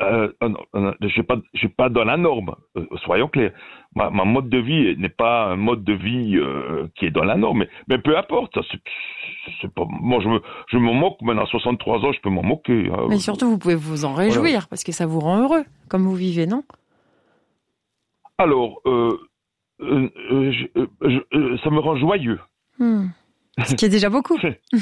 je suis pas dans la norme, soyons clairs. Ma mode de vie n'est pas un mode de vie qui est dans la norme, mais peu importe. Ça, c'est pas, moi, je me moque, maintenant à 63 ans, je peux m'en moquer. Mais surtout, vous pouvez vous en réjouir, voilà. Parce que ça vous rend heureux, comme vous vivez, non? Alors, ça me rend joyeux. Ce qui est déjà beaucoup.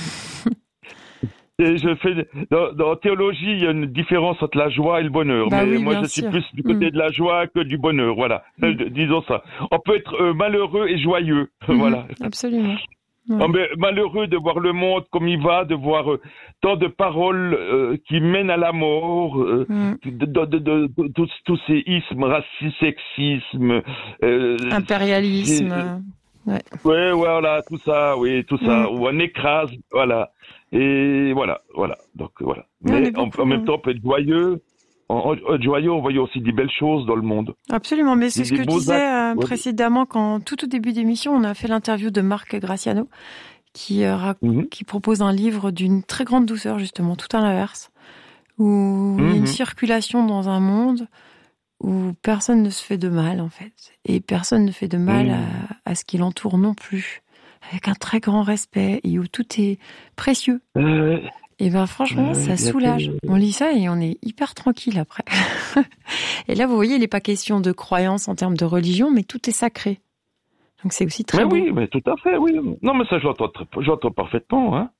Dans théologie, il y a une différence entre la joie et le bonheur. Bah mais oui, moi, je suis plus du côté de la joie que du bonheur. Voilà, disons ça. On peut être malheureux et joyeux. Voilà. Absolument. Ouais. On est malheureux de voir le monde comme il va, de voir tant de paroles qui mènent à la mort, tous ces ismes, racisme, sexisme, impérialisme. Ouais, voilà, tout ça, où on écrase, voilà. Et voilà. Donc voilà. Mais en même temps, on peut être joyeux. On voit aussi des belles choses dans le monde. Absolument, mais c'est ce que je disais précédemment quand, tout au début d'émission, on a fait l'interview de Marc Graciano qui propose un livre d'une très grande douceur, justement, tout à l'inverse, où il y a une circulation dans un monde où personne ne se fait de mal, en fait. Et personne ne fait de mal à ce qui l'entoure non plus. Avec un très grand respect et où tout est précieux. Et ben franchement, ça soulage. On lit ça et on est hyper tranquille après. Et là, vous voyez, il n'est pas question de croyance en termes de religion, mais tout est sacré. Donc c'est aussi très beau. Oui, mais tout à fait, oui. Non, mais ça, j'entends parfaitement. Hein.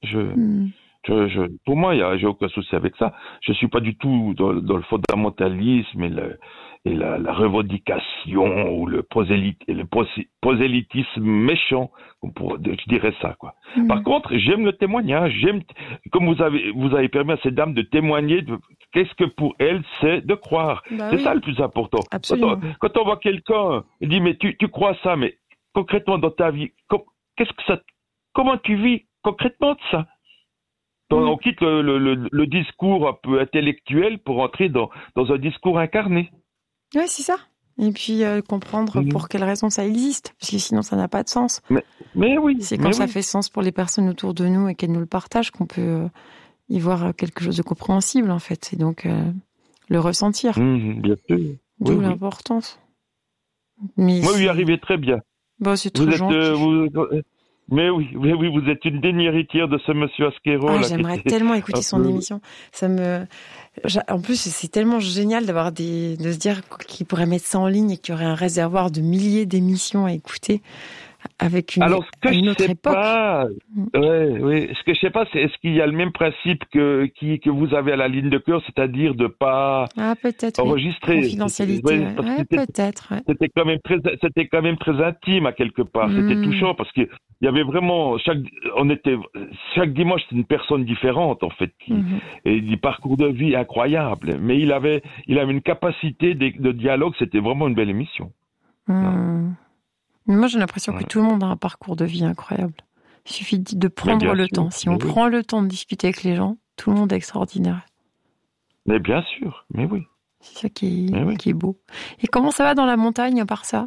Pour moi, j'ai aucun souci avec ça. Je suis pas du tout dans le fondamentalisme et la revendication ou le prosélytisme méchant, je dirais ça, quoi. Par contre, j'aime le témoignage, comme vous avez permis à ces dames de témoigner de qu'est-ce que pour elles c'est de croire. C'est ça le plus important. Quand on voit quelqu'un, il dit mais tu crois ça, mais concrètement dans ta vie, comment tu vis concrètement de ça? On quitte le discours un peu intellectuel pour entrer dans un discours incarné. Oui, c'est ça. Et puis comprendre pour quelles raisons ça existe, parce que sinon ça n'a pas de sens. Mais oui. C'est quand ça fait sens pour les personnes autour de nous et qu'elles nous le partagent qu'on peut y voir quelque chose de compréhensible en fait, et donc le ressentir. Bien sûr. D'où l'importance. Mais moi, vous y arrivez très bien. Bon, c'est trop gentil. Mais oui, vous êtes une digne héritière de ce monsieur Asquero. J'aimerais tellement écouter son émission. En plus, c'est tellement génial de se dire qu'il pourrait mettre ça en ligne et qu'il y aurait un réservoir de milliers d'émissions à écouter avec une autre époque. Ce que je sais pas, c'est est-ce qu'il y a le même principe que vous avez à la ligne de cœur, c'est-à-dire de pas enregistrer. Confidentialité. Peut-être. C'était quand même très intime à quelque part. C'était touchant parce que il y avait vraiment chaque dimanche c'était une personne différente en fait et des parcours de vie incroyables. Mais il avait une capacité de dialogue. C'était vraiment une belle émission. Moi, j'ai l'impression que tout le monde a un parcours de vie incroyable. Il suffit de prendre le temps. Si on prend le temps de discuter avec les gens, tout le monde est extraordinaire. Mais bien sûr, mais oui. C'est ça qui est beau. Et comment ça va dans la montagne à part ça?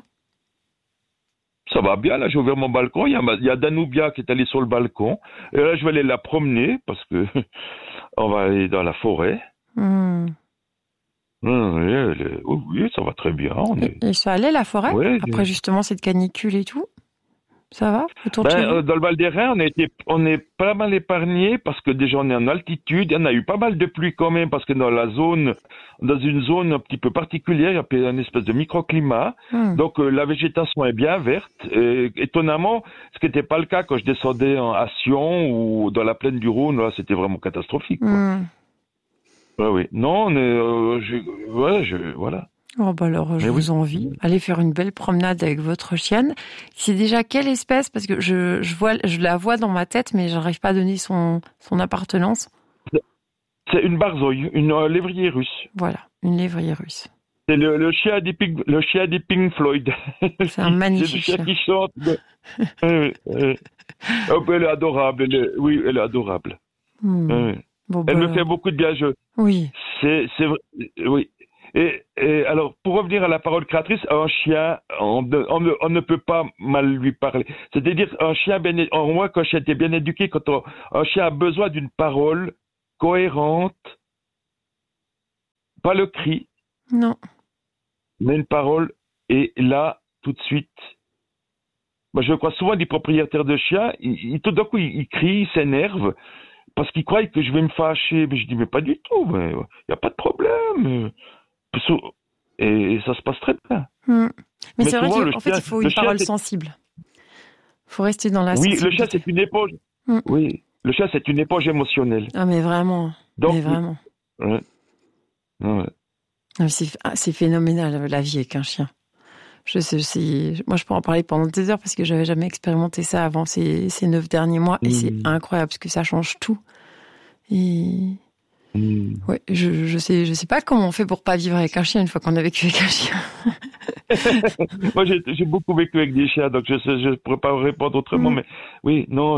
Ça va bien, là, j'ai ouvert mon balcon. Il y a Danubia qui est allée sur le balcon. Et là, je vais aller la promener parce que on va aller dans la forêt. Oui, ça va très bien. Et ça allait la forêt après justement cette canicule et tout? Ça va autour de chez vous? Dans le Val d'Airain, on est pas mal épargné parce que déjà on est en altitude. Il y en a eu pas mal de pluie quand même parce que dans une zone un petit peu particulière, il y a une espèce de microclimat. Donc la végétation est bien verte. Et, étonnamment, ce qui n'était pas le cas quand je descendais à Sion ou dans la plaine du Rhône, là, c'était vraiment catastrophique. Oui. Non, voilà. Oh bah alors, je vous envie. Allez faire une belle promenade avec votre chienne. C'est déjà quelle espèce? Parce que je la vois dans ma tête, mais j'arrive pas à donner son appartenance. C'est une barzouille, une lévrier russe. Voilà, une lévrier russe. C'est le chien des Pink Floyd. C'est un magnifique chien. C'est le chien qui chante. Elle est adorable. Elle est adorable. Elle me fait beaucoup de bien. Oui. C'est vrai. Oui. Et alors, pour revenir à la parole créatrice, un chien, on ne peut pas mal lui parler. C'est-à-dire, un chien on voit qu'un chien est bien éduqué, un chien a besoin d'une parole cohérente, pas le cri. Non. Mais une parole. Et là, tout de suite, moi, je crois souvent des propriétaires de chiens, tout d'un coup, ils crient, ils s'énervent, parce qu'ils croient que je vais me fâcher. Mais je dis, mais pas du tout, il n'y a pas de problème. Et ça se passe très bien. Mais c'est vrai qu'en fait, il faut une parole sensible. Il faut rester dans la sensibilité. Oui, le chat, c'est une éponge. Oui, le chat, c'est une éponge émotionnelle. Ah, mais vraiment. Donc, mais vraiment. Ouais. C'est phénoménal, la vie avec un chien. Moi, je peux en parler pendant des heures parce que j'avais jamais expérimenté ça avant ces 9 derniers mois. Et c'est incroyable parce que ça change tout. Et ouais, je sais pas comment on fait pour pas vivre avec un chien une fois qu'on a vécu avec un chien. Moi, j'ai beaucoup vécu avec des chiens, donc je pourrais pas répondre autrement. Mais oui, non,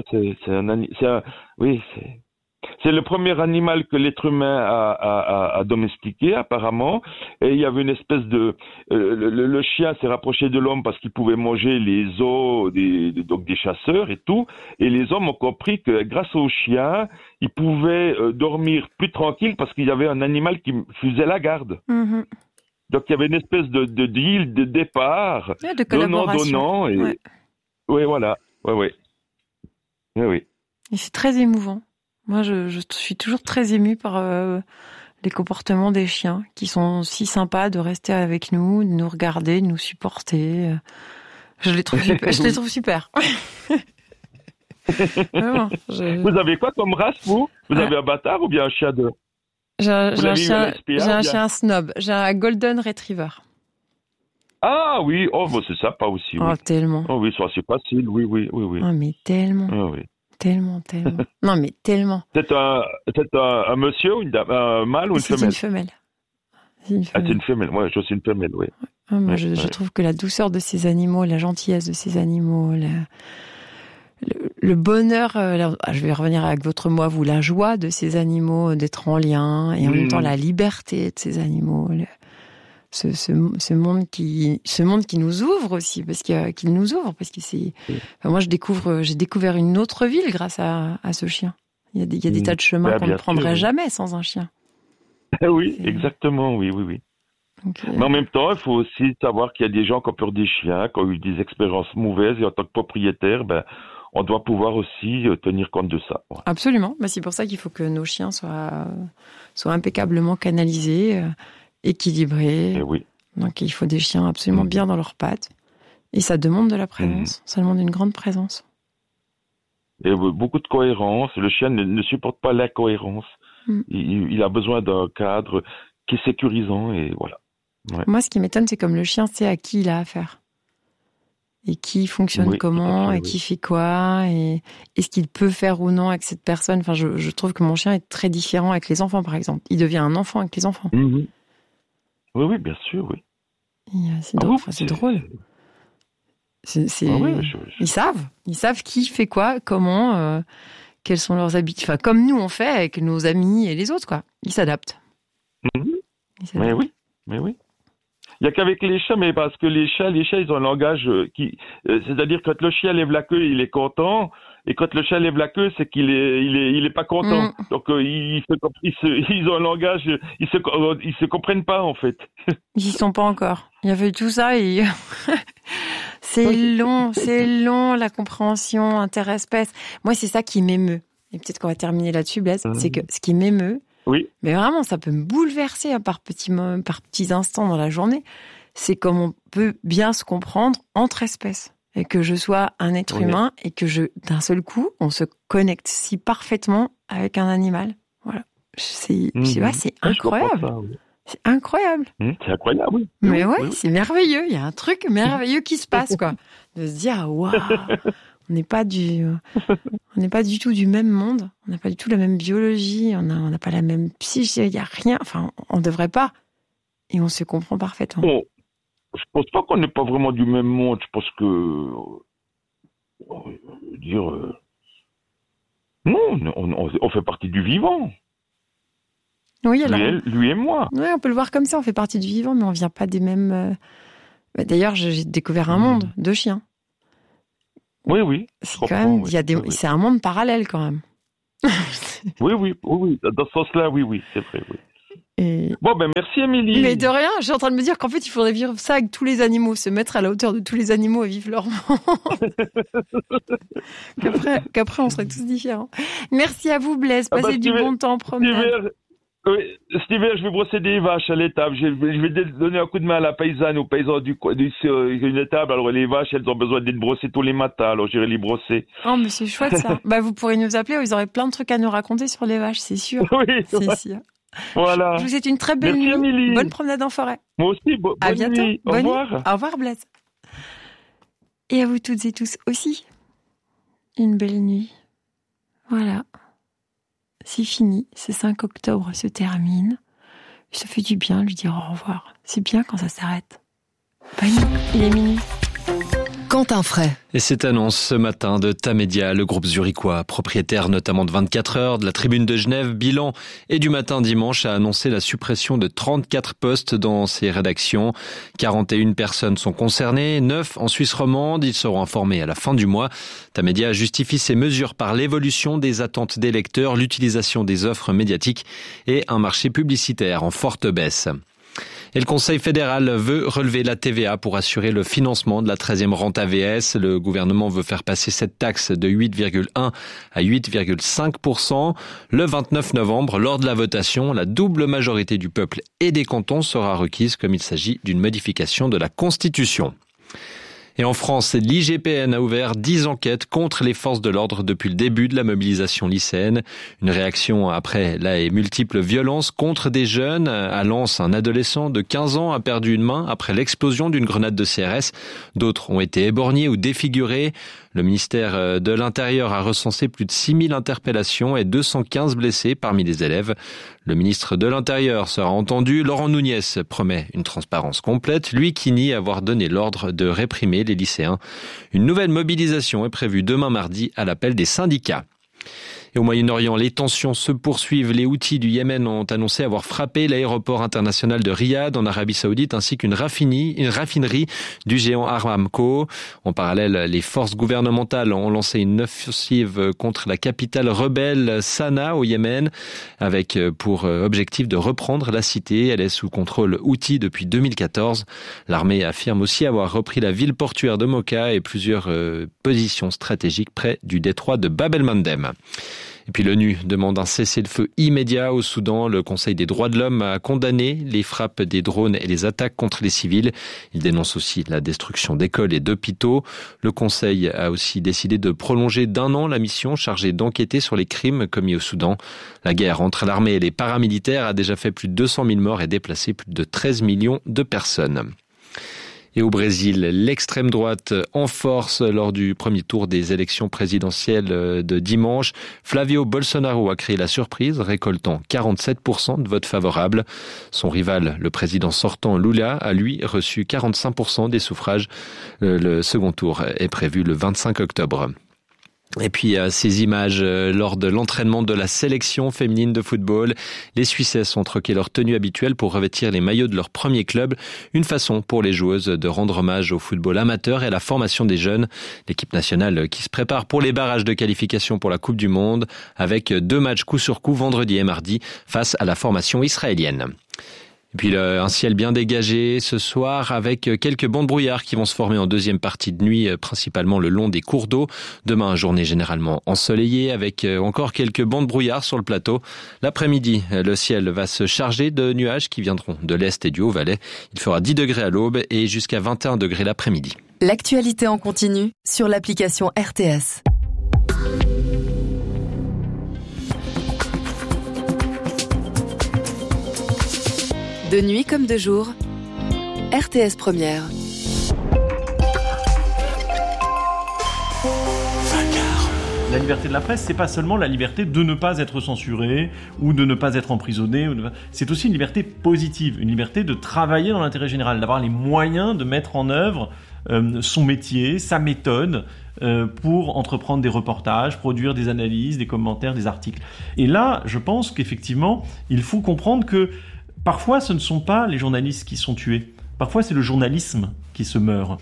c'est le premier animal que l'être humain a domestiqué, apparemment. Et il y avait une espèce de... le chien s'est rapproché de l'homme parce qu'il pouvait manger les os donc des chasseurs et tout. Et les hommes ont compris que grâce au chien, ils pouvaient dormir plus tranquille parce qu'il y avait un animal qui faisait la garde. Donc il y avait une espèce de deal, de départ, de collaboration. Donnant. Et... Oui, voilà. Oui. Et c'est très émouvant. Moi, je suis toujours très émue par les comportements des chiens, qui sont si sympas de rester avec nous, de nous regarder, de nous supporter. Je les trouve super. Vraiment, Vous avez quoi comme race, vous avez un bâtard ou bien un chien de... J'ai un chien snob. J'ai un Golden Retriever. Ah oui, c'est sympa aussi. Oh, tellement. Oh oui, c'est facile, oui. Oh, mais tellement. Oh, oui. Tellement. Non, mais tellement. C'est un monsieur, une dame, un mâle ou une femelle? C'est une femelle. C'est une femelle. Ouais, je suis une femelle, oui. Moi, je trouve que la douceur de ces animaux, la gentillesse de ces animaux, le bonheur, je vais revenir avec votre mot à vous, la joie de ces animaux d'être en lien, et en même temps la liberté de ces animaux, ce monde qui nous ouvre aussi, parce qu'il nous ouvre, parce que c'est. Enfin, moi, j'ai découvert une autre ville grâce à ce chien. Il y a des tas de chemins qu'on ne prendrait jamais sans un chien. Oui, exactement, oui. Donc, mais en même temps, il faut aussi savoir qu'il y a des gens qui ont peur des chiens, qui ont eu des expériences mauvaises, et en tant que propriétaire, on doit pouvoir aussi tenir compte de ça. Ouais. Absolument. C'est pour ça qu'il faut que nos chiens soient impeccablement canalisés, équilibrés. Et oui. Donc il faut des chiens absolument bien dans leurs pattes. Et ça demande de la présence. Ça demande une grande présence. Et beaucoup de cohérence. Le chien ne supporte pas l'incohérence. Il a besoin d'un cadre qui est sécurisant et voilà. Ouais. Moi, ce qui m'étonne, c'est comme le chien sait à qui il a affaire. Et qui fonctionne comment, et qui fait quoi, et ce qu'il peut faire ou non avec cette personne. Enfin, je trouve que mon chien est très différent avec les enfants, par exemple. Il devient un enfant avec les enfants. Oui, bien sûr, oui. C'est drôle. C'est drôle. Ils savent qui fait quoi, comment, quelles sont leurs habitudes. Enfin, comme nous on fait avec nos amis et les autres, quoi. Ils s'adaptent. Mais oui. Il n'y a qu'avec les chats, mais parce que les chats, ils ont un langage c'est-à-dire quand le chien lève la queue, il est content, et quand le chat lève la queue, c'est qu'il est pas content. Donc ils ont un langage, ils se comprennent pas en fait. Ils y sont pas encore. Il y avait tout ça et c'est long la compréhension interespèce. Moi, c'est ça qui m'émeut. Et peut-être qu'on va terminer là-dessus, Blaise. C'est que ce qui m'émeut. Oui. Mais vraiment, ça peut me bouleverser par petits instants dans la journée. C'est comme on peut bien se comprendre entre espèces. Et que je sois un être humain et que d'un seul coup, on se connecte si parfaitement avec un animal. Voilà. C'est incroyable. C'est incroyable. C'est incroyable, oui. Mais oui. C'est merveilleux. Il y a un truc merveilleux qui se passe, quoi. De se dire, waouh, on n'est pas du tout du même monde. On n'a pas du tout la même biologie. On n'a pas la même psyché. Il n'y a rien. Enfin, on ne devrait pas. Et on se comprend parfaitement. Bon, je pense pas qu'on n'est pas vraiment du même monde. Je pense que, non, on fait partie du vivant. Oui, alors. Lui et moi. Oui, on peut le voir comme ça. On fait partie du vivant, mais on vient pas des mêmes. D'ailleurs, j'ai découvert un monde de chiens. Oui. C'est quand même. C'est un monde parallèle quand même. Oui. Dans ce sens-là, oui, c'est vrai. Oui. Bon, merci Émilie. Mais de rien, je suis en train de me dire qu'en fait, il faudrait vivre ça avec tous les animaux, se mettre à la hauteur de tous les animaux et vivre leur monde. qu'après, on serait tous différents. Merci à vous, Blaise. Passez du bon temps en promenade. Cet hiver, je vais brosser des vaches à l'étable. Je vais donner un coup de main à la paysanne, aux paysans du une étable. Alors, les vaches, elles ont besoin d'être brossées tous les matins. Alors, j'irai les brosser. Oh, mais c'est chouette, ça. Vous pourrez nous appeler. Ils auraient plein de trucs à nous raconter sur les vaches, c'est sûr. Oui, c'est sûr. Voilà. Je vous souhaite une très belle nuit. Amélie. Bonne promenade en forêt. Moi aussi. À bientôt. Nuit. Au revoir. Nuit. Au revoir, Blaise. Et à vous toutes et tous aussi. Une belle nuit. Voilà. C'est fini. Ce 5 octobre se termine. Ça fait du bien de lui dire au revoir. C'est bien quand ça s'arrête. Bonne nuit. Il est minuit. Quentin Fray. Et cette annonce ce matin de Tamedia, le groupe zurichois, propriétaire notamment de 24 heures, de la Tribune de Genève, Bilan et du Matin dimanche, a annoncé la suppression de 34 postes dans ses rédactions. 41 personnes sont concernées, 9 en Suisse romande. Ils seront informés à la fin du mois. Tamedia justifie ces mesures par l'évolution des attentes des lecteurs, l'utilisation des offres médiatiques et un marché publicitaire en forte baisse. Et le Conseil fédéral veut relever la TVA pour assurer le financement de la 13e rente AVS. Le gouvernement veut faire passer cette taxe de 8,1 à 8,5%. Le 29 novembre, lors de la votation, la double majorité du peuple et des cantons sera requise comme il s'agit d'une modification de la Constitution. Et en France, l'IGPN a ouvert 10 enquêtes contre les forces de l'ordre depuis le début de la mobilisation lycéenne. Une réaction après les multiples violences contre des jeunes. À Lens, un adolescent de 15 ans a perdu une main après l'explosion d'une grenade de CRS. D'autres ont été éborgnés ou défigurés. Le ministère de l'Intérieur a recensé plus de 6000 interpellations et 215 blessés parmi les élèves. Le ministre de l'Intérieur sera entendu. Laurent Nunez promet une transparence complète, lui qui nie avoir donné l'ordre de réprimer les lycéens. Une nouvelle mobilisation est prévue demain mardi à l'appel des syndicats. Et au Moyen-Orient, les tensions se poursuivent. Les Houthis du Yémen ont annoncé avoir frappé l'aéroport international de Riyad en Arabie Saoudite ainsi qu'une raffinerie du géant Aramco. En parallèle, les forces gouvernementales ont lancé une offensive contre la capitale rebelle Sanaa au Yémen avec pour objectif de reprendre la cité. Elle est sous contrôle Houthi depuis 2014. L'armée affirme aussi avoir repris la ville portuaire de Mocha et plusieurs positions stratégiques près du détroit de Bab el-Mandeb. Et puis l'ONU demande un cessez-le-feu immédiat au Soudan. Le Conseil des droits de l'homme a condamné les frappes des drones et les attaques contre les civils. Il dénonce aussi la destruction d'écoles et d'hôpitaux. Le Conseil a aussi décidé de prolonger d'1 an la mission chargée d'enquêter sur les crimes commis au Soudan. La guerre entre l'armée et les paramilitaires a déjà fait plus de 200 000 morts et déplacé plus de 13 millions de personnes. Et au Brésil, l'extrême droite en force lors du premier tour des élections présidentielles de dimanche. Flavio Bolsonaro a créé la surprise, récoltant 47% de votes favorables. Son rival, le président sortant Lula, a lui reçu 45% des suffrages. Le second tour est prévu le 25 octobre. Et puis ces images lors de l'entraînement de la sélection féminine de football. Les Suissesses ont troqué leur tenue habituelle pour revêtir les maillots de leur premier club. Une façon pour les joueuses de rendre hommage au football amateur et à la formation des jeunes. L'équipe nationale qui se prépare pour les barrages de qualification pour la Coupe du Monde avec 2 matchs coup sur coup vendredi et mardi face à la formation israélienne. Et puis un ciel bien dégagé ce soir avec quelques bancs de brouillard qui vont se former en deuxième partie de nuit, principalement le long des cours d'eau. Demain, journée généralement ensoleillée avec encore quelques bancs de brouillard sur le plateau. L'après-midi, le ciel va se charger de nuages qui viendront de l'est et du Haut-Valais. Il fera 10 degrés à l'aube et jusqu'à 21 degrés l'après-midi. L'actualité en continu sur l'application RTS. De nuit comme de jour, RTS Première. La liberté de la presse, c'est pas seulement la liberté de ne pas être censuré ou de ne pas être emprisonné. C'est aussi une liberté positive, une liberté de travailler dans l'intérêt général, d'avoir les moyens de mettre en œuvre son métier, sa méthode pour entreprendre des reportages, produire des analyses, des commentaires, des articles. Et là, je pense qu'effectivement, il faut comprendre que parfois, ce ne sont pas les journalistes qui sont tués. Parfois, c'est le journalisme qui se meurt.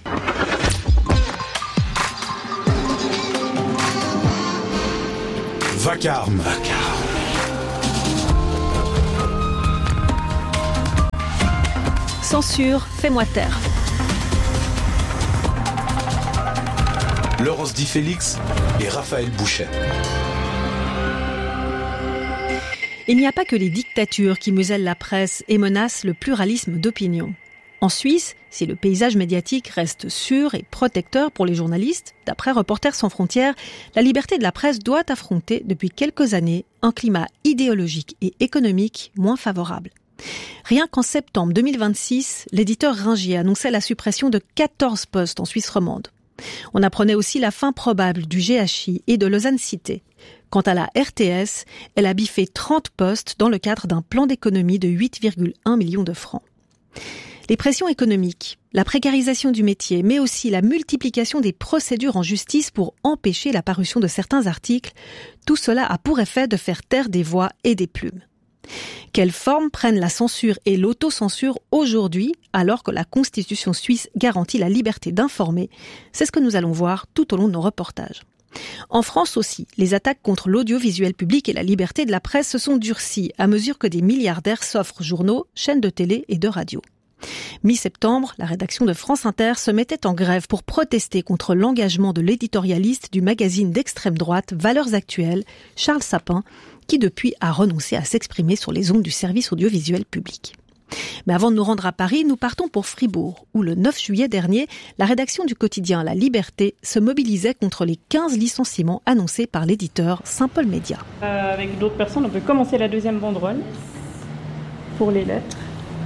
Vacarme. Censure, fais-moi taire. Laurence Di Félix et Raphaël Bouchet. Il n'y a pas que les dictatures qui musellent la presse et menacent le pluralisme d'opinion. En Suisse, si le paysage médiatique reste sûr et protecteur pour les journalistes, d'après Reporters sans frontières, la liberté de la presse doit affronter depuis quelques années un climat idéologique et économique moins favorable. Rien qu'en septembre 2026, l'éditeur Ringier annonçait la suppression de 14 postes en Suisse romande. On apprenait aussi la fin probable du GHI et de Lausanne Cité. Quant à la RTS, elle a biffé 30 postes dans le cadre d'un plan d'économie de 8,1 millions de francs. Les pressions économiques, la précarisation du métier, mais aussi la multiplication des procédures en justice pour empêcher la parution de certains articles, tout cela a pour effet de faire taire des voix et des plumes. Quelle forme prennent la censure et l'autocensure aujourd'hui, alors que la Constitution suisse garantit la liberté d'informer? C'est ce que nous allons voir tout au long de nos reportages. En France aussi, les attaques contre l'audiovisuel public et la liberté de la presse se sont durcies à mesure que des milliardaires s'offrent journaux, chaînes de télé et de radio. Mi-septembre, la rédaction de France Inter se mettait en grève pour protester contre l'engagement de l'éditorialiste du magazine d'extrême droite Valeurs Actuelles, Charles Sapin, qui depuis a renoncé à s'exprimer sur les ondes du service audiovisuel public. Mais avant de nous rendre à Paris, nous partons pour Fribourg, où le 9 juillet dernier, la rédaction du quotidien La Liberté se mobilisait contre les 15 licenciements annoncés par l'éditeur Saint-Paul Média. Avec d'autres personnes, on peut commencer la deuxième banderole pour les lettres.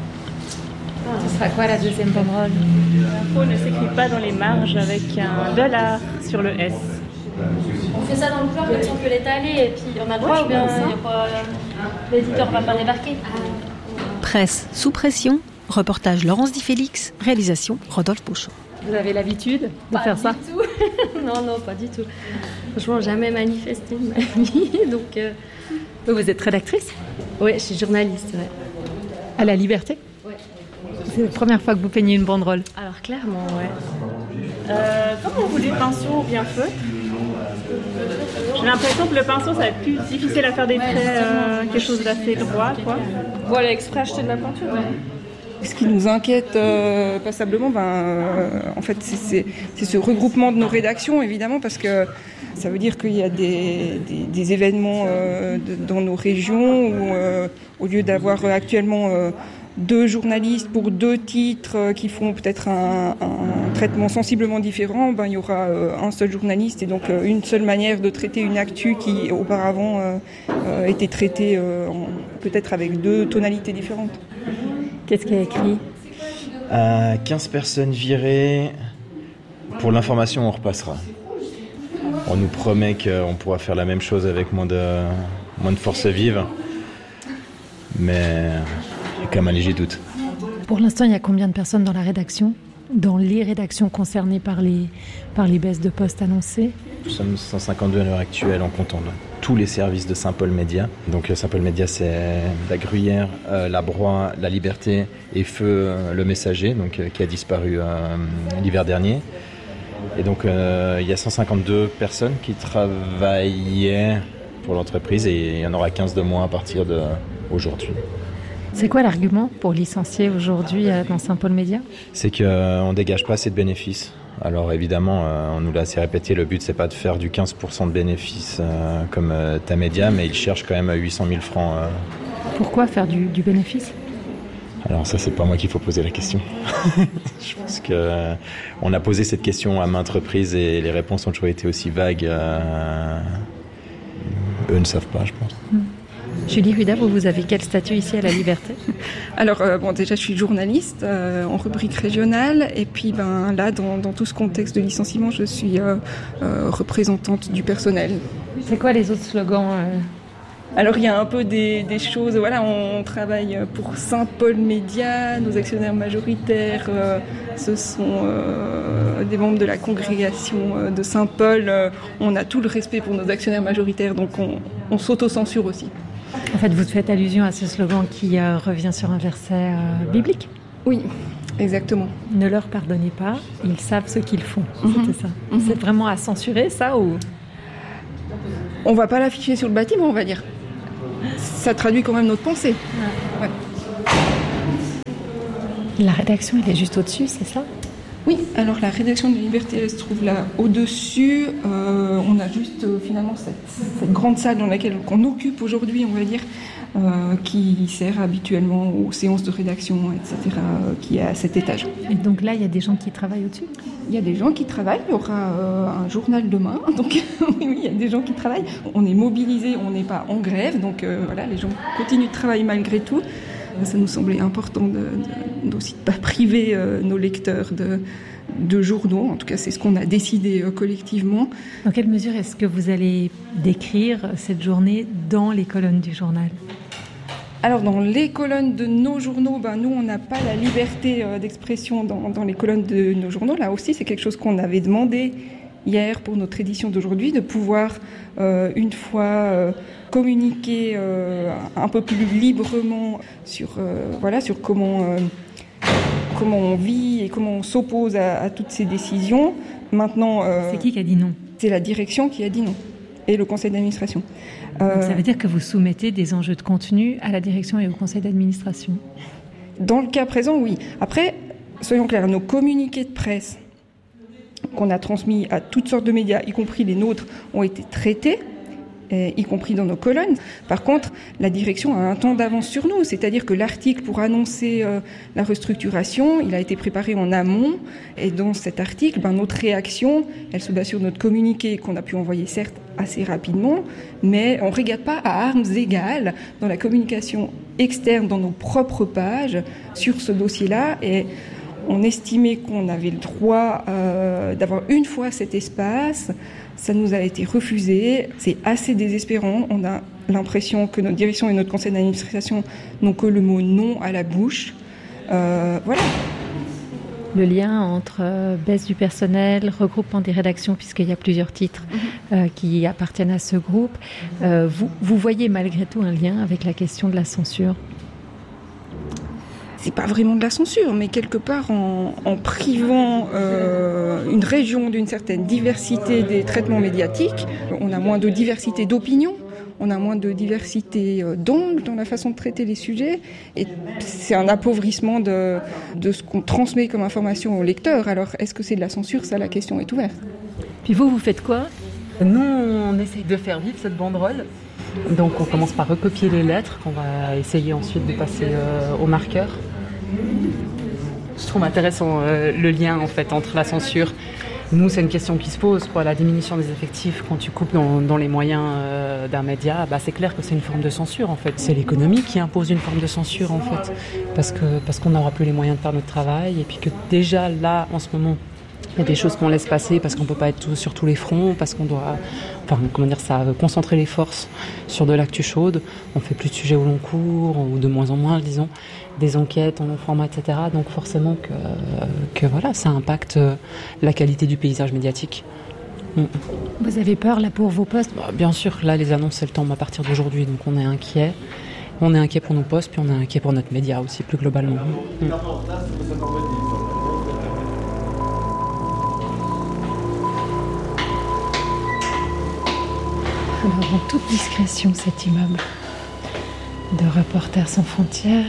Ce sera quoi la deuxième banderole? L'info ne s'écrit pas dans les marges avec un dollar sur le S. On fait ça dans le plan comme si on peut l'étaler et puis on a le droit ou bien l'éditeur va pas débarquer. Presse sous pression, reportage Laurence Di Félix, réalisation Rodolphe Bouchon. Vous avez l'habitude de faire ça? Pas du tout. Non, pas du tout. Franchement, jamais manifesté de ma vie. Donc, Vous êtes rédactrice? Oui, je suis journaliste. Ouais. À La Liberté? Ouais. C'est la première fois que vous peignez une banderole? Alors clairement, ouais. Comment vous voulez, pinceau ou bien feutre? J'ai l'impression que le pinceau, ça va être plus difficile à faire des traits, quelque chose d'assez droit, quoi. Voilà, exprès acheter de la peinture. Ouais. Ce qui nous inquiète passablement, en fait, c'est ce regroupement de nos rédactions, évidemment, parce que ça veut dire qu'il y a des événements dans nos régions où, au lieu d'avoir actuellement 2 journalistes pour 2 titres qui font peut-être un traitement sensiblement différent, il y aura un seul journaliste et donc une seule manière de traiter une actu qui auparavant était traitée peut-être avec 2 tonalités différentes. Qu'est-ce qu'il y a écrit? 15 personnes virées. Pour l'information, on repassera. On nous promet qu'on pourra faire la même chose avec moins de force vive. Mais j'ai quand même un léger doute. Pour l'instant, il y a combien de personnes dans la rédaction? Dans les rédactions concernées par les baisses de postes annoncées? Nous sommes 152 à l'heure actuelle en comptant tous les services de Saint-Paul Média. Donc Saint-Paul Média, c'est la Gruyère, la Broye, la Liberté et Feu le Messager, donc, qui a disparu l'hiver dernier. Et donc il y a 152 personnes qui travaillaient pour l'entreprise et il y en aura 15 de moins à partir d'aujourd'hui. C'est quoi l'argument pour licencier aujourd'hui dans Saint-Paul Média? C'est qu'on ne dégage pas assez de bénéfices. Alors évidemment, on nous l'a assez répété, le but c'est pas de faire du 15% de bénéfices comme Tamedia, mais ils cherchent quand même 800 000 francs. Pourquoi faire du bénéfice? Alors ça, c'est pas moi qu'il faut poser la question. Je pense qu'on a posé cette question à maintes reprises et les réponses ont toujours été aussi vagues. Eux ne savent pas, je pense. Julie Huda, vous avez quel statut ici à La Liberté? Alors, déjà, je suis journaliste en rubrique régionale. Et puis, là, dans tout ce contexte de licenciement, je suis représentante du personnel. C'est quoi les autres slogans Alors, il y a un peu des choses... Voilà, on travaille pour Saint-Paul Média. Nos actionnaires majoritaires, ce sont des membres de la congrégation de Saint-Paul. On a tout le respect pour nos actionnaires majoritaires, donc on s'auto-censure aussi. En fait, vous faites allusion à ce slogan qui revient sur un verset biblique? Oui, exactement. Ne leur pardonnez pas, ils savent ce qu'ils font. C'était ça. C'est vraiment à censurer, ça, ou? On va pas l'afficher sur le bâtiment, on va dire. Ça traduit quand même notre pensée. Ouais. La rédaction, elle est juste au-dessus, c'est ça ? Oui, alors la rédaction de Liberté, elle se trouve là au-dessus. On a juste finalement cette grande salle dans laquelle qu'on occupe aujourd'hui, on va dire, qui sert habituellement aux séances de rédaction, etc., qui est à cet étage. Et donc là, il y a des gens qui travaillent au-dessus ? Il y a des gens qui travaillent, il y aura un journal demain, donc oui, il y a des gens qui travaillent. On est mobilisés, on n'est pas en grève, donc voilà, les gens continuent de travailler malgré tout. Ça nous semblait important aussi de ne pas priver nos lecteurs de journaux. En tout cas, c'est ce qu'on a décidé collectivement. Dans quelle mesure est-ce que vous allez décrire cette journée dans les colonnes du journal ? Alors, dans les colonnes de nos journaux, nous, on n'a pas la liberté d'expression dans les colonnes de nos journaux. Là aussi, c'est quelque chose qu'on avait demandé hier pour notre édition d'aujourd'hui, de pouvoir, une fois, communiquer un peu plus librement sur comment on vit et comment on s'oppose à toutes ces décisions. Maintenant, c'est qui a dit non ? C'est la direction qui a dit non, et le conseil d'administration. Donc ça veut dire que vous soumettez des enjeux de contenu à la direction et au conseil d'administration ? Dans le cas présent, oui. Après, soyons clairs, nos communiqués de presse qu'on a transmis à toutes sortes de médias, y compris les nôtres, ont été traités, y compris dans nos colonnes. Par contre, la direction a un temps d'avance sur nous, c'est-à-dire que l'article pour annoncer la restructuration, il a été préparé en amont, et dans cet article, notre réaction, elle se base sur notre communiqué qu'on a pu envoyer certes assez rapidement, mais on ne regarde pas à armes égales dans la communication externe, dans nos propres pages, sur ce dossier-là, et on estimait qu'on avait le droit d'avoir une fois cet espace. Ça nous a été refusé. C'est assez désespérant. On a l'impression que notre direction et notre conseil d'administration n'ont que le mot non à la bouche. Voilà. Le lien entre baisse du personnel, regroupement des rédactions, puisqu'il y a plusieurs titres qui appartiennent à ce groupe. Vous voyez malgré tout un lien avec la question de la censure ? C'est pas vraiment de la censure, mais quelque part en privant une région d'une certaine diversité des traitements médiatiques, on a moins de diversité d'opinions, on a moins de diversité d'angles dans la façon de traiter les sujets, et c'est un appauvrissement de ce qu'on transmet comme information aux lecteurs. Alors, est-ce que c'est de la censure ? Ça, la question est ouverte. Puis vous faites quoi ? Nous, on essaye de faire vivre cette banderole. Donc on commence par recopier les lettres qu'on va essayer ensuite de passer au marqueur. Je trouve intéressant le lien en fait entre la censure. Nous, c'est une question qui se pose, la diminution des effectifs quand tu coupes dans les moyens d'un média. C'est clair que c'est une forme de censure en fait. C'est l'économie qui impose une forme de censure en fait, parce qu'on n'aura plus les moyens de faire notre travail et puis que déjà là en ce moment il y a des choses qu'on laisse passer parce qu'on ne peut pas être sur tous les fronts, parce qu'on doit concentrer les forces sur de l'actu chaude. On ne fait plus de sujets au long cours, ou de moins en moins, disons, des enquêtes en long format, etc. Donc forcément que ça impacte la qualité du paysage médiatique. Vous avez peur là pour vos postes ? Bien sûr, là les annonces, elles tombent à partir d'aujourd'hui, donc on est inquiet. On est inquiet pour nos postes, puis on est inquiet pour notre média aussi, plus globalement. Alors, en toute discrétion, cet immeuble de Reporters sans frontières.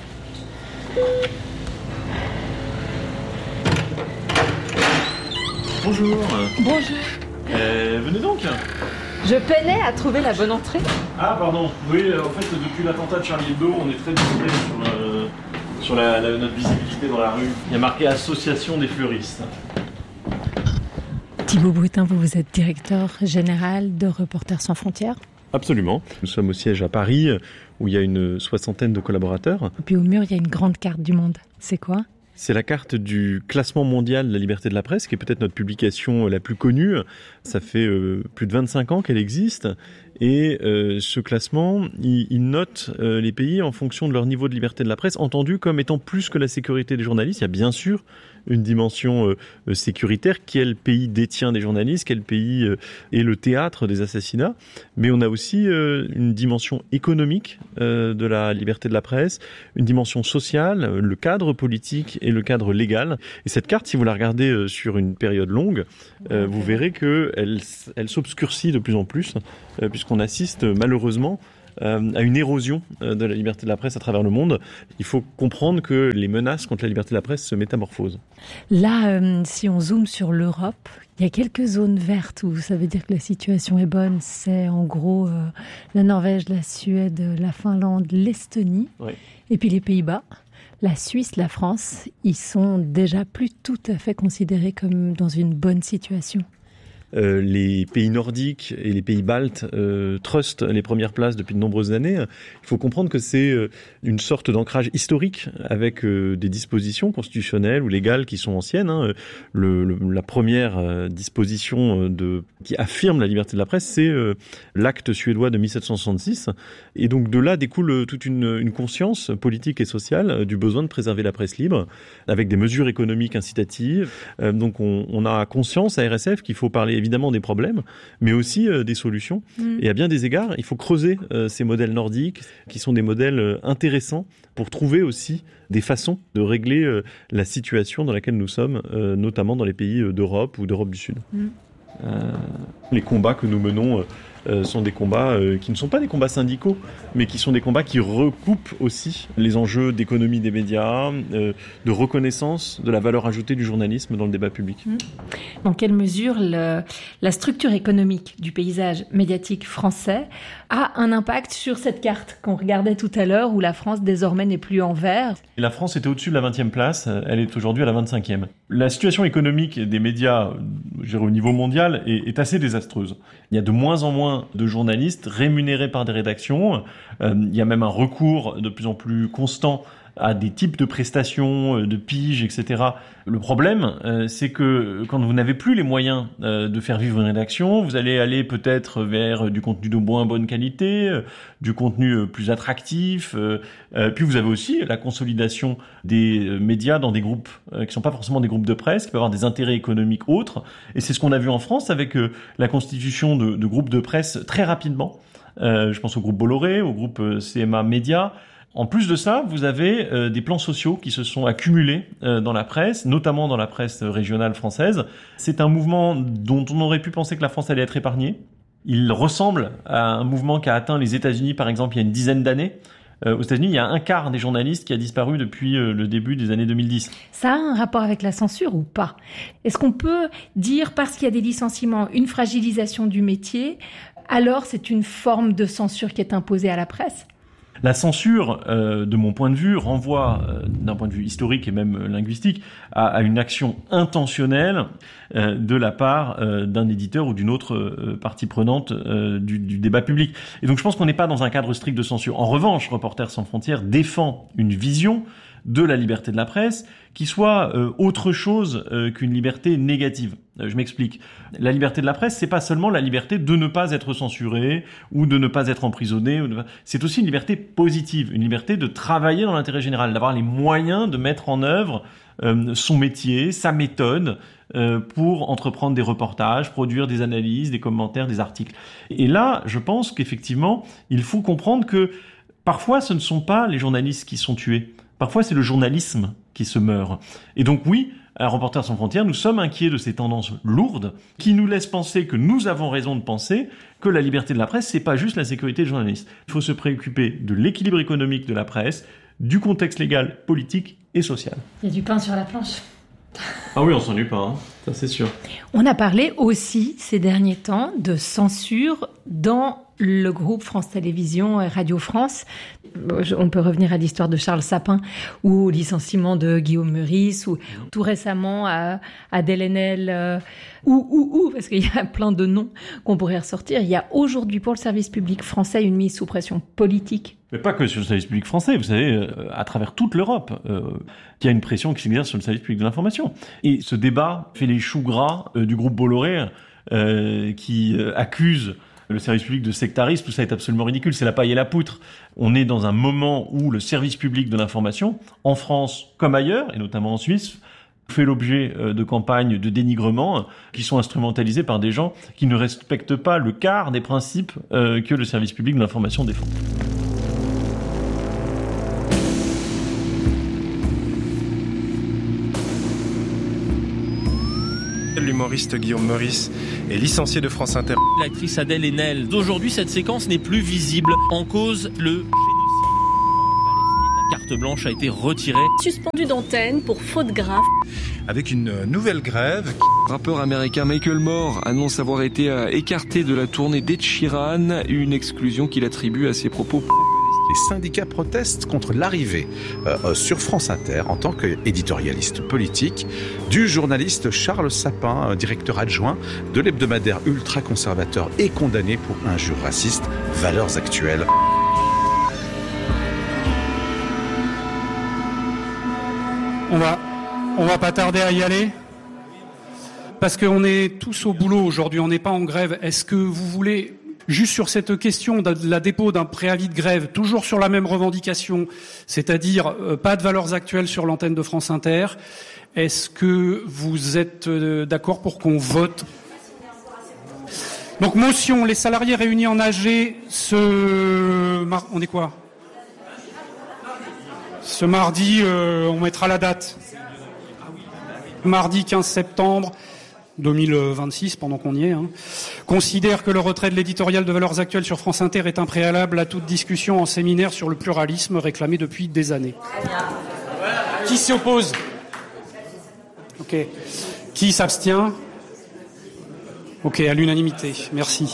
Bonjour. Bonjour. Venez donc. Je peinais à trouver la bonne entrée. Ah, pardon. Oui, en fait, depuis l'attentat de Charlie Hebdo, on est très discret sur notre visibilité dans la rue. Il y a marqué Association des fleuristes. Thibaut Brutin, vous êtes directeur général de Reporters sans frontières. Absolument. Nous sommes au siège à Paris, où il y a une 60aine de collaborateurs. Et puis au mur, il y a une grande carte du monde. C'est quoi ? C'est la carte du classement mondial de la liberté de la presse, qui est peut-être notre publication la plus connue. Ça fait plus de 25 ans qu'elle existe. Et ce classement, il note les pays en fonction de leur niveau de liberté de la presse, entendu comme étant plus que la sécurité des journalistes. Il y a bien sûr une dimension sécuritaire. Quel pays détient des journalistes ? Quel pays est le théâtre des assassinats ? Mais on a aussi une dimension économique de la liberté de la presse, une dimension sociale, le cadre politique et le cadre légal. Et cette carte, si vous la regardez sur une période longue, vous verrez qu'elle s'obscurcit de plus en plus, puisqu'on assiste malheureusement à une érosion de la liberté de la presse à travers le monde. Il faut comprendre que les menaces contre la liberté de la presse se métamorphosent. Là, si on zoome sur l'Europe, il y a quelques zones vertes où ça veut dire que la situation est bonne. C'est en gros la Norvège, la Suède, la Finlande, l'Estonie, oui. Et puis les Pays-Bas. La Suisse, la France, ils sont déjà plus tout à fait considérés comme dans une bonne situation. Les pays nordiques et les pays baltes trustent les premières places depuis de nombreuses années. Il faut comprendre que c'est une sorte d'ancrage historique avec des dispositions constitutionnelles ou légales qui sont anciennes. La première disposition qui affirme la liberté de la presse, c'est l'acte suédois de 1766. Et donc de là découle toute une conscience politique et sociale du besoin de préserver la presse libre avec des mesures économiques incitatives. Donc on a conscience à RSF qu'il faut parler évidemment des problèmes, mais aussi des solutions. Et à bien des égards, il faut creuser ces modèles nordiques, qui sont des modèles intéressants pour trouver aussi des façons de régler la situation dans laquelle nous sommes, notamment dans les pays d'Europe ou d'Europe du Sud. Les combats que nous menons sont des combats qui ne sont pas des combats syndicaux, mais qui sont des combats qui recoupent aussi les enjeux d'économie des médias, de reconnaissance de la valeur ajoutée du journalisme dans le débat public. Dans quelle mesure la structure économique du paysage médiatique français a un impact sur cette carte qu'on regardait tout à l'heure, où la France désormais n'est plus en vert? Et la France était au-dessus de la 20e place, elle est aujourd'hui à la 25e. La situation économique des médias, au niveau mondial, est assez désastreuse. Il y a de moins en moins de journalistes rémunérés par des rédactions. Il y a même un recours de plus en plus constant à des types de prestations, de piges, etc. Le problème, c'est que quand vous n'avez plus les moyens de faire vivre une rédaction, vous allez aller peut-être vers du contenu de moins bonne qualité, du contenu plus attractif. Puis vous avez aussi la consolidation des médias dans des groupes qui sont pas forcément des groupes de presse, qui peuvent avoir des intérêts économiques autres. Et c'est ce qu'on a vu en France avec la constitution de groupes de presse très rapidement. Je pense au groupe Bolloré, au groupe CMA Média. En plus de ça, vous avez des plans sociaux qui se sont accumulés dans la presse, notamment dans la presse régionale française. C'est un mouvement dont on aurait pu penser que la France allait être épargnée. Il ressemble à un mouvement qui a atteint les États-Unis, par exemple, il y a une dizaine d'années. Aux États-Unis, il y a un quart des journalistes qui a disparu depuis le début des années 2010. Ça a un rapport avec la censure ou pas? Est-ce qu'on peut dire, parce qu'il y a des licenciements, une fragilisation du métier, alors c'est une forme de censure qui est imposée à la presse? La censure, de mon point de vue, renvoie, d'un point de vue historique et même linguistique, à une action intentionnelle de la part d'un éditeur ou d'une autre partie prenante du débat public. Et donc je pense qu'on n'est pas dans un cadre strict de censure. En revanche, Reporters sans frontières défend une vision de la liberté de la presse qui soit autre chose qu'une liberté négative. Je m'explique. La liberté de la presse, c'est pas seulement la liberté de ne pas être censuré ou de ne pas être emprisonné. C'est aussi une liberté positive, une liberté de travailler dans l'intérêt général, d'avoir les moyens de mettre en œuvre son métier, sa méthode pour entreprendre des reportages, produire des analyses, des commentaires, des articles. Et là, je pense qu'effectivement, il faut comprendre que parfois, ce ne sont pas les journalistes qui sont tués. Parfois, c'est le journalisme qui se meurt. Et donc oui, à Reporters sans frontières, nous sommes inquiets de ces tendances lourdes qui nous laissent penser que nous avons raison de penser que la liberté de la presse, c'est pas juste la sécurité des journalistes. Il faut se préoccuper de l'équilibre économique de la presse, du contexte légal, politique et social. Il y a du pain sur la planche. Ah oui, on s'ennuie pas, hein. Ça c'est sûr. On a parlé aussi ces derniers temps de censure dans le groupe France Télévisions et Radio France. On peut revenir à l'histoire de Charles Sapin ou au licenciement de Guillaume Meurice ou tout récemment à Delenel ou parce qu'il y a plein de noms qu'on pourrait ressortir. Il y a aujourd'hui pour le service public français une mise sous pression politique. Mais pas que sur le service public français, vous savez, à travers toute l'Europe, il y a une pression qui s'exerce sur le service public de l'information. Et ce débat fait les choux gras du groupe Bolloré qui accuse le service public de sectarisme. Tout ça est absolument ridicule, c'est la paille et la poutre. On est dans un moment où le service public de l'information, en France comme ailleurs, et notamment en Suisse, fait l'objet de campagnes de dénigrement qui sont instrumentalisées par des gens qui ne respectent pas le quart des principes que le service public de l'information défend. l'humoriste Guillaume Meurice est licencié de France Inter. L'actrice Adèle Haenel. Aujourd'hui, cette séquence n'est plus visible. En cause, le génocide. La carte blanche a été retirée. Suspendu d'antenne pour faute grave. Avec une nouvelle grève. Le rappeur américain Michael Moore annonce avoir été écarté de la tournée d'Ed Sheeran, une exclusion qu'il attribue à ses propos. Les syndicats protestent contre l'arrivée sur France Inter en tant qu'éditorialiste politique du journaliste Charles Sapin, directeur adjoint de l'hebdomadaire ultra-conservateur et condamné pour injures racistes, Valeurs Actuelles. On va pas tarder à y aller parce qu'on est tous au boulot aujourd'hui, on n'est pas en grève. Est-ce que vous voulez, juste sur cette question de la dépôt d'un préavis de grève, toujours sur la même revendication, c'est-à-dire pas de Valeurs Actuelles sur l'antenne de France Inter, est-ce que vous êtes d'accord pour qu'on vote ? Donc motion, les salariés réunis en AG on est quoi ? Ce mardi, on mettra la date. Mardi 15 septembre 2026, pendant qu'on y est, considère que le retrait de l'éditorial de Valeurs Actuelles sur France Inter est un préalable à toute discussion en séminaire sur le pluralisme réclamé depuis des années. Qui s'y oppose ? Ok. Qui s'abstient ? Ok, à l'unanimité. Merci.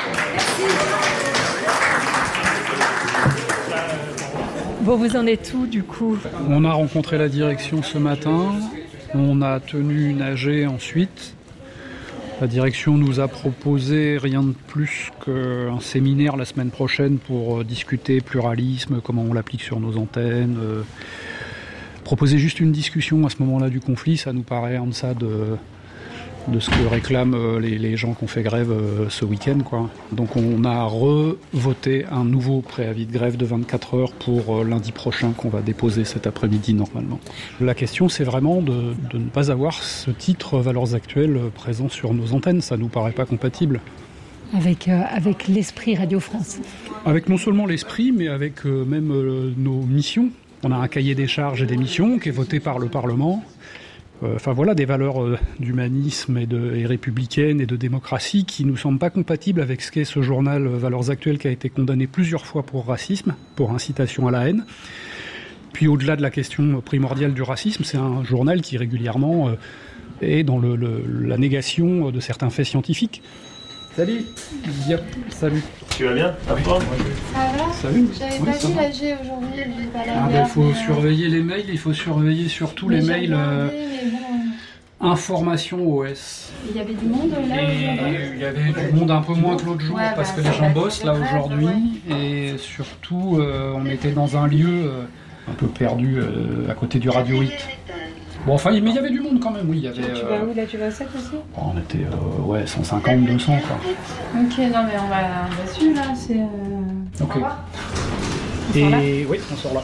Bon, vous en êtes où, du coup ? On a rencontré la direction ce matin. On a tenu une AG ensuite. La direction nous a proposé rien de plus qu'un séminaire la semaine prochaine pour discuter pluralisme, comment on l'applique sur nos antennes. Proposer juste une discussion à ce moment-là du conflit, ça nous paraît en deçà de ce que réclament les gens qui ont fait grève ce week-end, quoi. Donc on a revoté un nouveau préavis de grève de 24 heures pour lundi prochain qu'on va déposer cet après-midi normalement. La question c'est vraiment de ne pas avoir ce titre Valeurs Actuelles présent sur nos antennes, ça nous paraît pas compatible. Avec l'esprit Radio France. Avec non seulement l'esprit, mais avec même nos missions. On a un cahier des charges et des missions qui est voté par le Parlement. Enfin voilà, des valeurs d'humanisme et républicaine et de démocratie qui nous semblent pas compatibles avec ce qu'est ce journal Valeurs Actuelles qui a été condamné plusieurs fois pour racisme, pour incitation à la haine. Puis au-delà de la question primordiale du racisme, c'est un journal qui régulièrement est dans la négation de certains faits scientifiques. Salut. Yep. Salut. Tu vas bien ? À toi ? Ça va ? Salut. J'avais pas vu l'AG aujourd'hui, il faut surveiller les mails, il faut surveiller surtout les mails information OS. Il y avait du monde là aujourd'hui ? Il y avait du monde un peu moins que l'autre jour parce que les gens bossent là aujourd'hui et surtout on était dans un lieu un peu perdu à côté du Radio 8. Bon, enfin, mais il y avait du monde quand même, oui. Il y avait, tu vas où là ? Tu vas au 7 aussi ? On était, 150, 200, quoi. Ok, non, mais on va suivre là, c'est. Ok. Et oui, on sort là.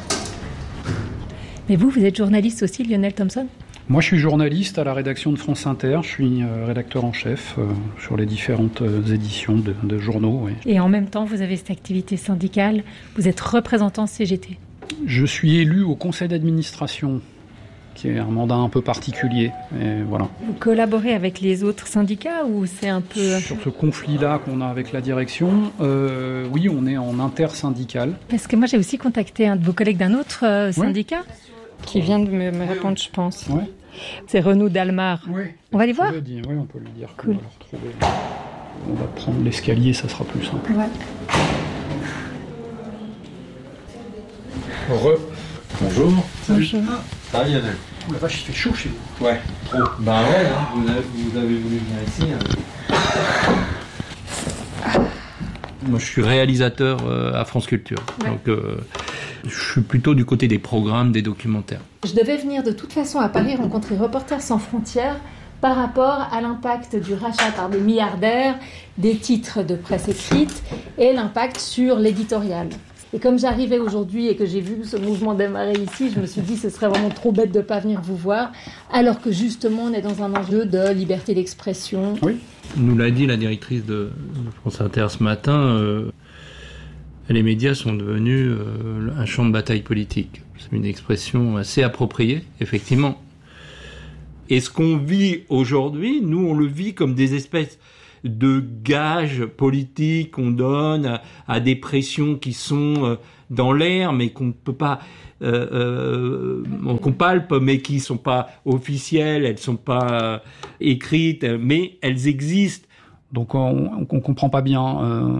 Mais vous êtes journaliste aussi, Lionel Thompson ? Moi, je suis journaliste à la rédaction de France Inter. Je suis rédacteur en chef sur les différentes éditions de journaux. Oui. Et en même temps, vous avez cette activité syndicale. Vous êtes représentant CGT. Je suis élu au conseil d'administration, qui est un mandat un peu particulier. Et voilà. Vous collaborez avec les autres syndicats ou c'est un peu... Sur ce conflit-là qu'on a avec la direction, oui, on est en intersyndical. Parce que moi, j'ai aussi contacté un de vos collègues d'un autre syndicat qui vient de me répondre, je pense. Ouais. C'est Renaud Dalmar. Oui. On va les voir ? Oui, on peut lui dire cool. qu'on va le retrouver. On va prendre l'escalier, ça sera plus simple. Ouais. Bonjour. Bonjour. Ça va, Lionel ? Ouh la vache, il fait chaud chez vous. Ouais, trop. Bah ouais, vous avez voulu venir ici. Moi, je suis réalisateur à France Culture. Ouais. Donc, je suis plutôt du côté des programmes, des documentaires. Je devais venir de toute façon à Paris rencontrer Reporters sans frontières par rapport à l'impact du rachat par des milliardaires des titres de presse écrite et l'impact sur l'éditorial. Et comme j'arrivais aujourd'hui et que j'ai vu ce mouvement démarrer ici, je me suis dit que ce serait vraiment trop bête de ne pas venir vous voir, alors que justement on est dans un enjeu de liberté d'expression. Oui. Nous l'a dit la directrice de France Inter ce matin, les médias sont devenus un champ de bataille politique. C'est une expression assez appropriée, effectivement. Et ce qu'on vit aujourd'hui, nous, on le vit comme des espèces de gages politiques qu'on donne à des pressions qui sont dans l'air, mais qu'on ne peut pas, qu'on palpe, mais qui ne sont pas officielles, elles ne sont pas écrites, mais elles existent. Donc on comprend pas bien,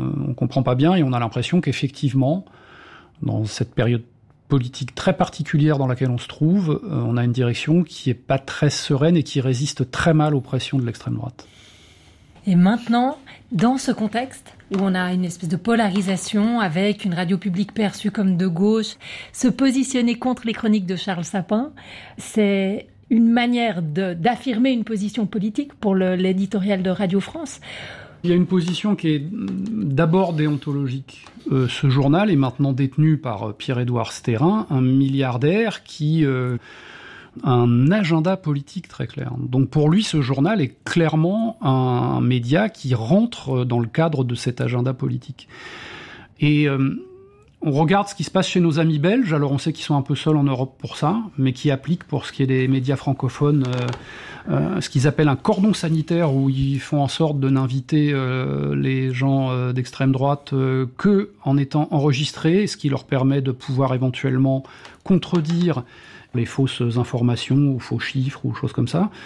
et on a l'impression qu'effectivement, dans cette période politique très particulière dans laquelle on se trouve, on a une direction qui est pas très sereine et qui résiste très mal aux pressions de l'extrême droite. Et maintenant, dans ce contexte où on a une espèce de polarisation avec une radio publique perçue comme de gauche, se positionner contre les chroniques de Charles Sapin, c'est une manière d'affirmer une position politique pour l'éditorial de Radio France. Il y a une position qui est d'abord déontologique. Ce journal est maintenant détenu par Pierre-Édouard Stérin, un milliardaire qui a un agenda politique très clair. Donc pour lui, ce journal est clairement un média qui rentre dans le cadre de cet agenda politique. Et on regarde ce qui se passe chez nos amis belges, alors on sait qu'ils sont un peu seuls en Europe pour ça, mais qui appliquent pour ce qui est des médias francophones ce qu'ils appellent un cordon sanitaire, où ils font en sorte de n'inviter les gens d'extrême droite que en étant enregistrés, ce qui leur permet de pouvoir éventuellement contredire les fausses informations ou faux chiffres ou choses comme ça.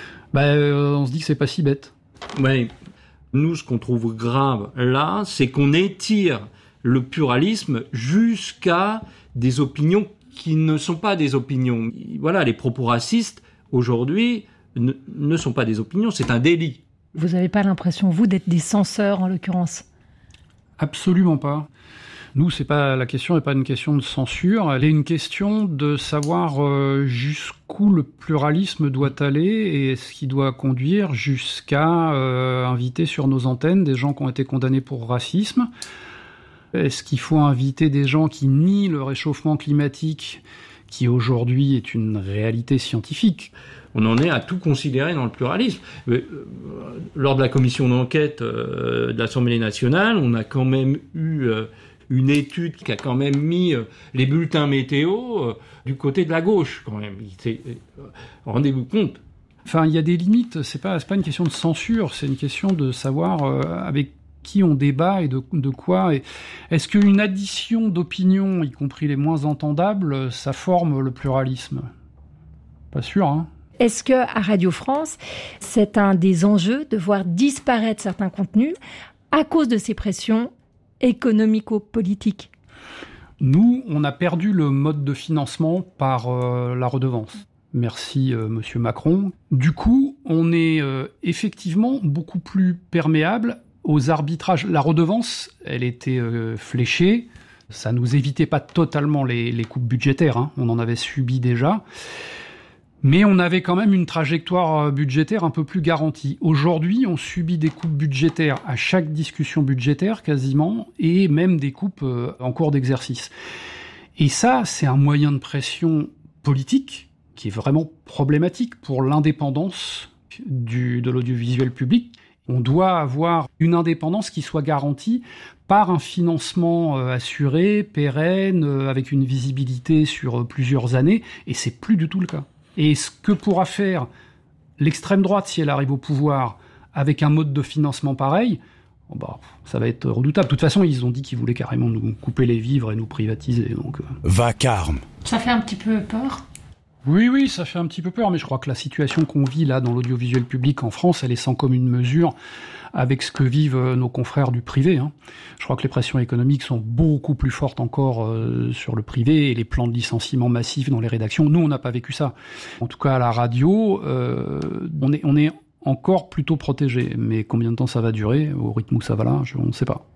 On se dit que c'est pas si bête. Ouais. Nous, ce qu'on trouve grave là, c'est qu'on étire le pluralisme jusqu'à des opinions qui ne sont pas des opinions. Voilà, les propos racistes, aujourd'hui, ne sont pas des opinions, c'est un délit. Vous n'avez pas l'impression, vous, d'être des censeurs, en l'occurrence ? Absolument pas. Nous, la question n'est pas une question de censure, elle est une question de savoir jusqu'où le pluralisme doit aller et ce qui doit conduire jusqu'à inviter sur nos antennes des gens qui ont été condamnés pour racisme. Est-ce qu'il faut inviter des gens qui nient le réchauffement climatique, qui aujourd'hui est une réalité scientifique ? On en est à tout considérer dans le pluralisme. Lors de la commission d'enquête de l'Assemblée nationale, on a quand même eu une étude qui a quand même mis les bulletins météo du côté de la gauche, quand même. Rendez-vous compte. Enfin, il y a des limites. C'est pas une question de censure, c'est une question de savoir avec qui on débat et de quoi. Et est-ce qu'une addition d'opinions, y compris les moins entendables, ça forme le pluralisme ? Pas sûr, hein. Est-ce que à Radio France, c'est un des enjeux de voir disparaître certains contenus à cause de ces pressions économico-politiques ? Nous, on a perdu le mode de financement par la redevance. Merci, Monsieur Macron. Du coup, on est effectivement beaucoup plus perméable aux arbitrages. La redevance, elle était fléchée. Ça nous évitait pas totalement les coupes budgétaires, hein. On en avait subi déjà. Mais on avait quand même une trajectoire budgétaire un peu plus garantie. Aujourd'hui, on subit des coupes budgétaires à chaque discussion budgétaire quasiment, et même des coupes en cours d'exercice. Et ça, c'est un moyen de pression politique qui est vraiment problématique pour l'indépendance de l'audiovisuel public. On doit avoir une indépendance qui soit garantie par un financement assuré, pérenne, avec une visibilité sur plusieurs années, et c'est plus du tout le cas. Et ce que pourra faire l'extrême droite si elle arrive au pouvoir avec un mode de financement pareil, ça va être redoutable. De toute façon, ils ont dit qu'ils voulaient carrément nous couper les vivres et nous privatiser. Donc, Vacarme. Ça fait un petit peu peur ? Oui, ça fait un petit peu peur, mais je crois que la situation qu'on vit là dans l'audiovisuel public en France, elle est sans commune mesure avec ce que vivent nos confrères du privé, hein. Je crois que les pressions économiques sont beaucoup plus fortes encore sur le privé et les plans de licenciement massifs dans les rédactions. Nous, on n'a pas vécu ça. En tout cas, à la radio, on est encore plutôt protégé. Mais combien de temps ça va durer, au rythme où ça va là, on ne sait pas.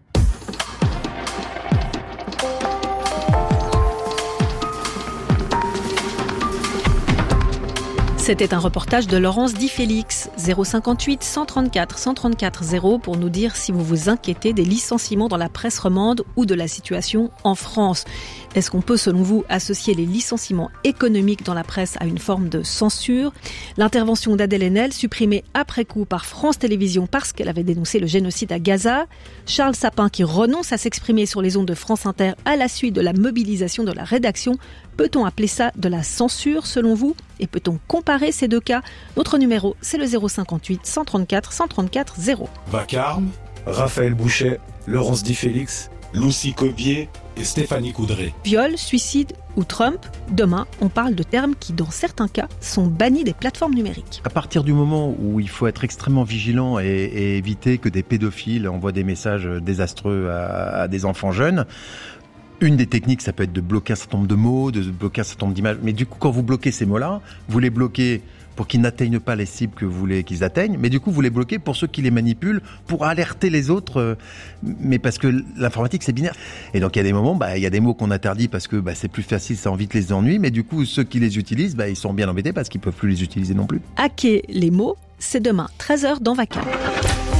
C'était un reportage de Laurence Di Félix, 058 134 134 0 pour nous dire si vous vous inquiétez des licenciements dans la presse romande ou de la situation en France. Est-ce qu'on peut, selon vous, associer les licenciements économiques dans la presse à une forme de censure ? L'intervention d'Adèle Haenel, supprimée après coup par France Télévisions parce qu'elle avait dénoncé le génocide à Gaza. Charles Sapin qui renonce à s'exprimer sur les ondes de France Inter à la suite de la mobilisation de la rédaction. Peut-on appeler ça de la censure, selon vous ? Et peut-on comparer ces deux cas ? Notre numéro, c'est le 058 134 134 0. Vacarme, Raphaël Bouchet, Laurence Di Félix, Lucie Cobier et Stéphanie Coudray. Viol, suicide ou Trump, demain, on parle de termes qui, dans certains cas, sont bannis des plateformes numériques. À partir du moment où il faut être extrêmement vigilant et éviter que des pédophiles envoient des messages désastreux à des enfants jeunes, une des techniques, ça peut être de bloquer un certain nombre de mots, de bloquer un certain nombre d'images. Mais du coup, quand vous bloquez ces mots-là, vous les bloquez pour qu'ils n'atteignent pas les cibles que vous voulez qu'ils atteignent, mais du coup, vous les bloquez pour ceux qui les manipulent, pour alerter les autres, mais parce que l'informatique, c'est binaire. Et donc, il y a des moments, il y a des mots qu'on interdit parce que c'est plus facile, ça évite les ennuis, mais du coup, ceux qui les utilisent, ils sont bien embêtés parce qu'ils peuvent plus les utiliser non plus. Hacker les mots, c'est demain, 13h dans Vacarme.